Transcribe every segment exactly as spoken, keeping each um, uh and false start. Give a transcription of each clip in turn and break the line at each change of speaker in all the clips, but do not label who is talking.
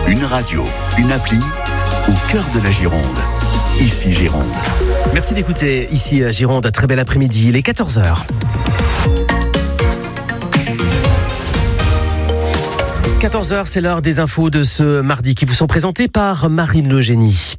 Une radio, une appli, au cœur de la Gironde. Ici Gironde.
Merci d'écouter Ici Gironde. Très bel après-midi, il est quatorze heures. quatorze heures, c'est l'heure des infos de ce mardi qui vous sont présentées par Marine Le Génie.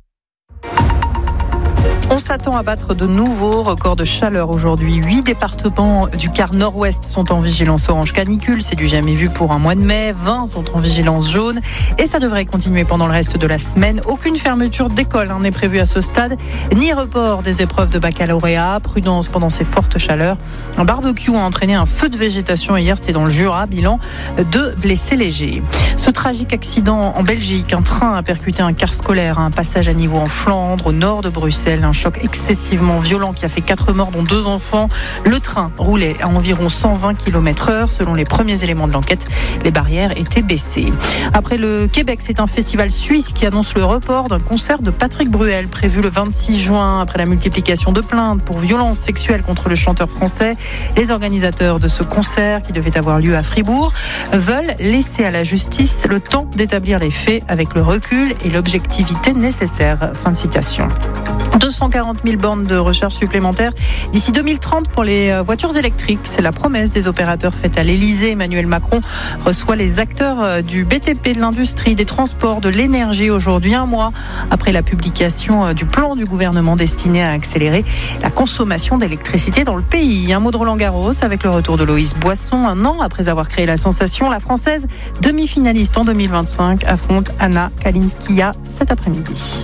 On s'attend à battre de nouveaux records de chaleur aujourd'hui. Huit départements du quart nord-ouest sont en vigilance orange canicule. C'est du jamais vu pour un mois de mai. vingt sont en vigilance jaune. Et ça devrait continuer pendant le reste de la semaine. Aucune fermeture d'école hein, n'est prévue à ce stade, ni report des épreuves de baccalauréat. Prudence pendant ces fortes chaleurs. Un barbecue a entraîné un feu de végétation hier. C'était dans le Jura. Bilan de blessés légers. Ce tragique accident en Belgique. Un train a percuté un car scolaire à un passage à niveau en Flandre, au nord de Bruxelles. Un choc excessivement violent qui a fait quatre morts dont deux enfants. Le train roulait à environ cent vingt kilomètres heure. Selon les premiers éléments de l'enquête, les barrières étaient baissées. Après le Québec, c'est un festival suisse qui annonce le report d'un concert de Patrick Bruel prévu le vingt-six juin. Après la multiplication de plaintes pour violences sexuelles contre le chanteur français, les organisateurs de ce concert qui devait avoir lieu à Fribourg veulent laisser à la justice le temps d'établir les faits avec le recul et l'objectivité nécessaire. Fin de citation. deux cent quarante mille bornes de recharge supplémentaires d'ici deux mille trente pour les voitures électriques. C'est la promesse des opérateurs faite à l'Elysée. Emmanuel Macron reçoit les acteurs du B T P, de l'industrie, des transports, de l'énergie aujourd'hui, un mois après la publication du plan du gouvernement destiné à accélérer la consommation d'électricité dans le pays. Un mot de Roland Garros avec le retour de Loïs Boisson. Un an après avoir créé la sensation, la Française, demi-finaliste en deux mille vingt-cinq, affronte Anna Kalinskaya cet après-midi.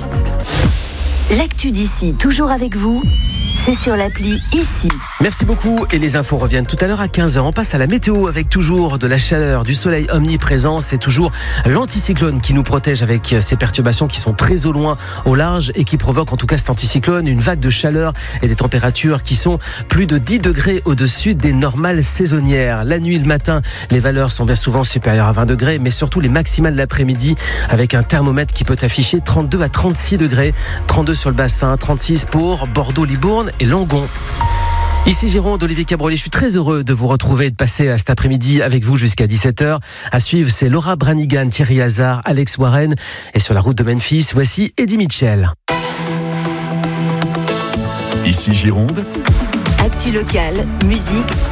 L'actu d'ici, toujours avec vous, c'est sur l'appli Ici.
Merci beaucoup et les infos reviennent tout à l'heure à quinze heures. On passe à la météo avec toujours de la chaleur, du soleil omniprésent. C'est toujours l'anticyclone qui nous protège avec ces perturbations qui sont très au loin, au large et qui provoquent en tout cas cet anticyclone une vague de chaleur et des températures qui sont plus de dix degrés au-dessus des normales saisonnières. La nuit, le matin, les valeurs sont bien souvent supérieures à vingt degrés, mais surtout les maximales l'après-midi avec un thermomètre qui peut afficher trente-deux à trente-six degrés, trente-deux sur le bassin, trente-six pour Bordeaux, Libourne et Langon. Ici Gironde, Olivier Cabrolier, je suis très heureux de vous retrouver et de passer cet après-midi avec vous jusqu'à dix-sept heures. À suivre, c'est Laura Branigan, Thierry Hazard, Alex Warren. Et sur la route de Memphis, voici Eddie Mitchell.
Ici Gironde.
Actu locale, musique,